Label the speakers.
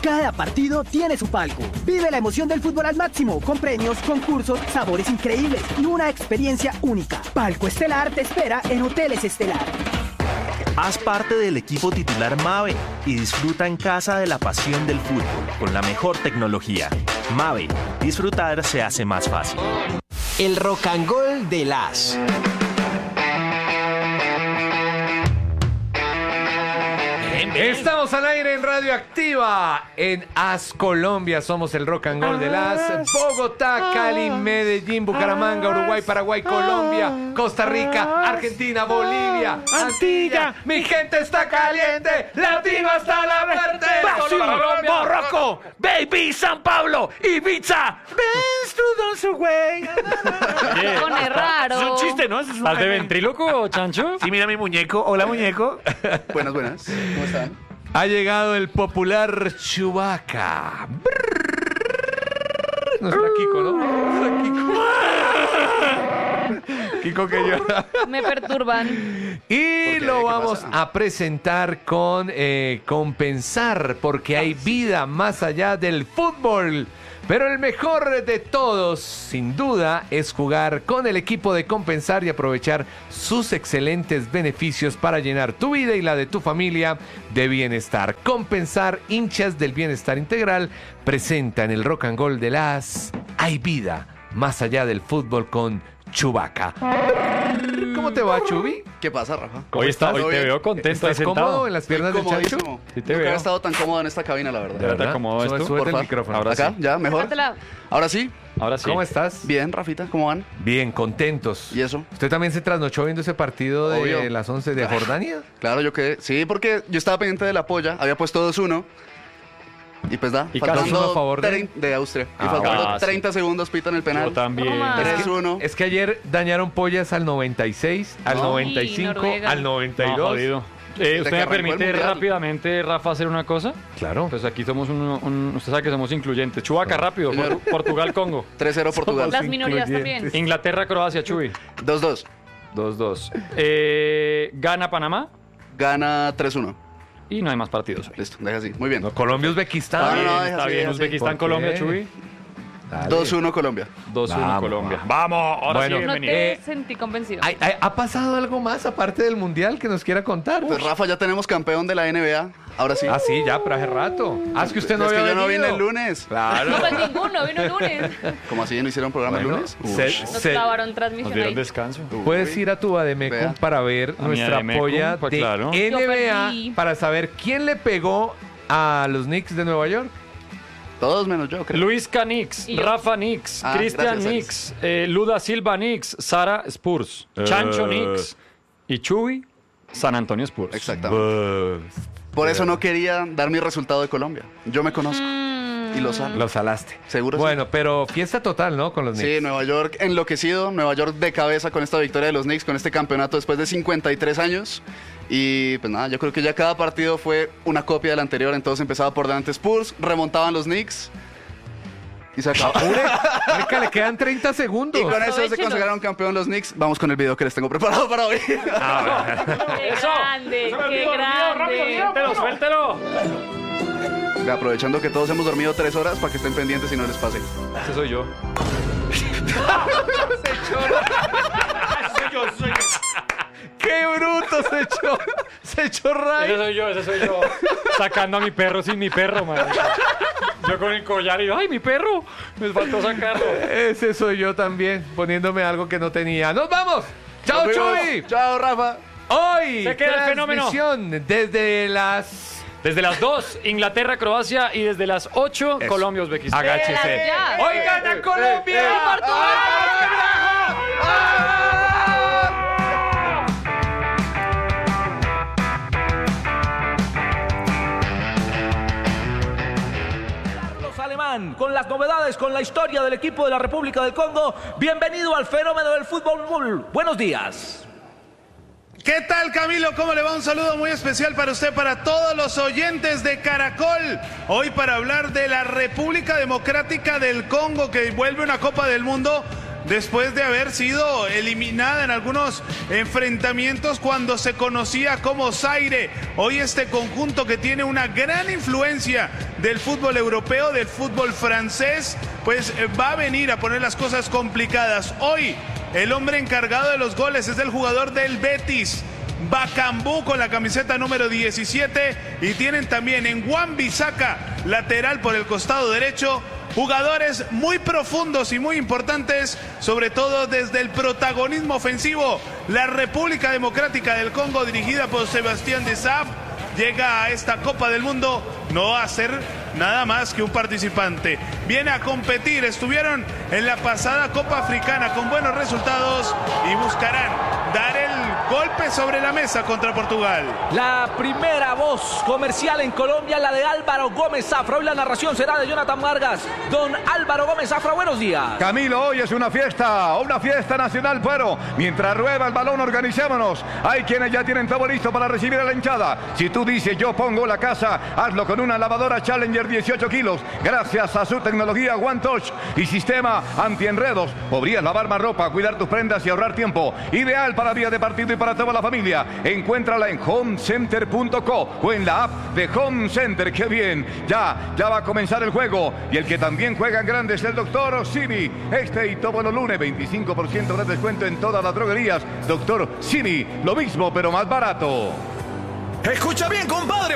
Speaker 1: Cada partido tiene su palco. Vive la emoción del fútbol al máximo, con premios, concursos, sabores increíbles y una experiencia única. Palco Estelar te espera en Hoteles Estelar.
Speaker 2: Haz parte del equipo titular Mave y disfruta en casa de la pasión del fútbol con la mejor tecnología. Mave, disfrutar se hace más fácil.
Speaker 3: El Rock and Roll de las.
Speaker 4: Estamos al aire en Radioactiva, en AS Colombia. Somos el Rock and Roll de las. Bogotá, Cali, Medellín, Bucaramanga, Uruguay, Paraguay, Colombia, Costa Rica, Argentina, Bolivia, Antilla. Mi gente está caliente, latino hasta la muerte.
Speaker 2: Brasil, Morocco, Baby, San Pablo, Ibiza. Benz to the way.
Speaker 5: Pone raro.
Speaker 6: Es un chiste, ¿no? ¿Estás de ventríloco, Chancho?
Speaker 2: Sí, mira mi muñeco. Hola, muñeco.
Speaker 7: Buenas, buenas. ¿Cómo están?
Speaker 4: Ha llegado el popular Chewbacca. Nuestra Kiko, ¿no? Nuestra Kiko. Kiko que llora.
Speaker 5: Me perturban.
Speaker 4: Y lo vamos a presentar con Compensar, porque hay vida más allá del fútbol. Pero el mejor de todos, sin duda, es jugar con el equipo de Compensar y aprovechar sus excelentes beneficios para llenar tu vida y la de tu familia de bienestar. Compensar, hinchas del bienestar integral, presenta en el Rock and Roll de las Hay vida más allá del fútbol con Chewbacca. ¿Cómo te va, Chubi?
Speaker 7: ¿Qué pasa, Rafa?
Speaker 6: Hoy te veo contento ahí
Speaker 4: ¿Estás
Speaker 6: sentado.
Speaker 4: cómodo en las piernas del Chancho?
Speaker 7: Comodísimo.
Speaker 6: Sí te
Speaker 7: Nunca
Speaker 6: veo.
Speaker 7: he estado tan cómodo en esta cabina, la verdad.
Speaker 6: ¿De verdad te acomodo esto?
Speaker 4: Súbete el
Speaker 7: Porfa.
Speaker 4: micrófono.
Speaker 6: Ahora
Speaker 7: ¿Acá?
Speaker 6: sí.
Speaker 7: ¿Ya? ¿Mejor?
Speaker 5: Sácatela.
Speaker 7: Ahora sí.
Speaker 6: Ahora sí.
Speaker 4: ¿Cómo estás?
Speaker 7: Bien, Rafita, ¿cómo van?
Speaker 4: Bien, contentos.
Speaker 7: ¿Y eso?
Speaker 4: ¿Usted también se trasnochó viendo ese partido de
Speaker 7: Obvio.
Speaker 4: las 11 de Jordania?
Speaker 7: Claro, yo quedé. Sí, porque yo estaba pendiente de la polla, había puesto 2-1. Y pues da,
Speaker 6: ¿Y
Speaker 7: faltando
Speaker 4: 2-1 a favor de?
Speaker 7: de Austria. Y
Speaker 4: Ah,
Speaker 7: faltando
Speaker 6: sí.
Speaker 7: 30 segundos pitan el penal.
Speaker 6: Yo también.
Speaker 5: Toma.
Speaker 7: 3-1.
Speaker 4: Es que ayer dañaron pollas al 96, al
Speaker 7: No.
Speaker 4: 95,
Speaker 5: Noruega.
Speaker 4: al
Speaker 6: No,
Speaker 4: 92.
Speaker 6: jodido. ¿Usted
Speaker 7: que
Speaker 6: me
Speaker 7: arrancó el
Speaker 6: permite
Speaker 7: mundial.
Speaker 6: rápidamente, Rafa, hacer una cosa?
Speaker 4: Claro.
Speaker 6: Pues aquí somos usted sabe que somos incluyentes. Chewbacca, rápido.
Speaker 7: Señor.
Speaker 6: Portugal, Congo.
Speaker 7: 3-0 Portugal.
Speaker 5: Las minorías también.
Speaker 4: incluyentes.
Speaker 6: Inglaterra, Croacia, Chuy.
Speaker 7: 2-2.
Speaker 6: 2-2. Gana Panamá
Speaker 7: Gana 3-1.
Speaker 6: y no hay más partidos hoy.
Speaker 7: Listo, deja así. Muy bien.
Speaker 4: No, Colombia, Uzbekistán.
Speaker 7: Ah, no,
Speaker 6: Bien,
Speaker 7: deja
Speaker 6: está
Speaker 7: así,
Speaker 6: bien.
Speaker 7: deja así.
Speaker 6: Uzbekistán,
Speaker 4: ¿Por
Speaker 6: Colombia,
Speaker 4: qué?
Speaker 6: Chuy.
Speaker 4: Dale.
Speaker 7: 2-1 Colombia.
Speaker 6: 2-1
Speaker 4: Vamos,
Speaker 6: Colombia.
Speaker 4: vamos.
Speaker 6: Vamos, ahora
Speaker 4: Bueno,
Speaker 6: sí,
Speaker 5: No
Speaker 6: bienvenido.
Speaker 5: te sentí convencido.
Speaker 4: ¿Ha pasado algo más aparte del Mundial que nos quiera contar?
Speaker 7: Pues Rafa, ya tenemos campeón de la NBA. Ahora sí.
Speaker 4: Ah, sí, ya, pero hace rato. Ah, es que usted no
Speaker 7: Es que
Speaker 4: había
Speaker 7: yo no
Speaker 4: venido.
Speaker 7: vine el lunes.
Speaker 4: Claro.
Speaker 5: No, pues ninguno, vino el lunes.
Speaker 7: ¿Cómo así? ¿No hicieron programa
Speaker 4: Bueno,
Speaker 7: el lunes?
Speaker 5: Nos clavaron
Speaker 6: Nos
Speaker 5: transmisión
Speaker 6: dieron
Speaker 5: ahí.
Speaker 6: descanso.
Speaker 4: Puedes ir a tu Bademecum
Speaker 7: Vea.
Speaker 4: para ver
Speaker 6: A mi
Speaker 4: nuestra
Speaker 6: Bademecum,
Speaker 4: polla
Speaker 6: pues
Speaker 4: de
Speaker 6: claro.
Speaker 5: Yo
Speaker 4: NBA
Speaker 5: perdí.
Speaker 4: para saber quién le pegó a los Knicks de Nueva York.
Speaker 7: Todos menos yo, creo.
Speaker 6: Luis Canix,
Speaker 5: Y yo.
Speaker 6: Rafa Nix,
Speaker 7: Ah,
Speaker 6: Cristian
Speaker 7: gracias,
Speaker 6: Nix, Luda Silva Nix, Sara Spurs, Chancho Nix y Chuy San Antonio Spurs.
Speaker 7: Exactamente. Por eso no quería dar mi resultado de Colombia. Yo me conozco. Y lo saben.
Speaker 4: Lo salaste.
Speaker 7: Seguro sí.
Speaker 4: Bueno, pero fiesta total, ¿no? Con los Knicks.
Speaker 7: Sí, Nueva York enloquecido, Nueva York de cabeza con esta victoria de los Knicks, con este campeonato después de 53 años. Y pues nada, yo creo que ya cada partido fue una copia del anterior, entonces empezaba por delante Spurs, remontaban los Knicks y se acabó.
Speaker 4: Marica, le quedan 30 segundos.
Speaker 7: Y con eso se
Speaker 5: Aprovéchenos.
Speaker 7: consagraron campeón los Knicks. Vamos con el video que les tengo preparado para hoy.
Speaker 5: Qué grande, qué grande.
Speaker 6: Suéltelo, suéltelo.
Speaker 7: Aprovechando que todos hemos dormido 3 horas para que estén pendientes y no les pase.
Speaker 6: Ese soy yo.
Speaker 4: ¡Qué bruto se echó Ray!
Speaker 6: Ese soy yo. Sacando a mi perro sin mi perro, man. Yo con el collar y ¡ay, mi perro! Me faltó sacarlo.
Speaker 4: Ese soy yo también, poniéndome algo que no tenía. ¡Nos vamos! ¡Chao,
Speaker 7: Nos vemos.
Speaker 4: Chuy!
Speaker 7: Chao, Rafa.
Speaker 4: Hoy,
Speaker 6: Se queda el fenómeno.
Speaker 4: transmisión desde las...
Speaker 6: Desde las 2, Inglaterra, Croacia y desde las 8,
Speaker 4: Eso.
Speaker 6: Colombia, Uzbekistán.
Speaker 4: Agáchese.
Speaker 5: Ya.
Speaker 4: ¡Hoy gana Colombia!
Speaker 5: ¡Y Portugal!
Speaker 8: Carlos Alemán, con las novedades, con la historia del equipo de la República del Congo. Bienvenido al fenómeno del fútbol. Buenos días.
Speaker 9: ¿Qué tal, Camilo? ¿Cómo le va? Un saludo muy especial para usted, para todos los oyentes de Caracol. Hoy para hablar de la República Democrática del Congo, que vuelve una Copa del Mundo después de haber sido eliminada en algunos enfrentamientos cuando se conocía como Zaire. Hoy este conjunto que tiene una gran influencia del fútbol europeo, del fútbol francés, pues va a venir a poner las cosas complicadas. Hoy el hombre encargado de los goles es el jugador del Betis, Bakambu, con la camiseta número 17, y tienen también en Wan-Bissaka, lateral por el costado derecho, jugadores muy profundos y muy importantes, sobre todo desde el protagonismo ofensivo. La República Democrática del Congo, dirigida por Sebastián Desabre, llega a esta Copa del Mundo no a ser nada más que un participante. Viene a competir, estuvieron en la pasada Copa Africana con buenos resultados y buscarán dar el golpe sobre la mesa contra Portugal.
Speaker 8: La primera voz comercial en Colombia, la de Álvaro Gómez Zafra. Hoy la narración será de Jonathan Vargas. Don Álvaro Gómez Zafra, buenos días.
Speaker 10: Camilo, hoy es una fiesta nacional, pero mientras rueda el balón, organizémonos. Hay quienes ya tienen todo listo para recibir a la hinchada. Si tú dices yo pongo la casa, hazlo con una lavadora Challenger 18 kilos, gracias a su tecnología One Touch y sistema antienredos. Podrías lavar más ropa, cuidar tus prendas y ahorrar tiempo. Ideal para día de partido y para toda la familia. Encuéntrala en homecenter.co o en la app de Home Center. ¡Qué bien! Ya va a comenzar el juego. Y el que también juega en grande es el Dr. Simi. Este y todos los lunes, 25% de descuento en todas las droguerías. Dr. Simi, lo mismo pero más barato.
Speaker 11: Escucha bien, compadre,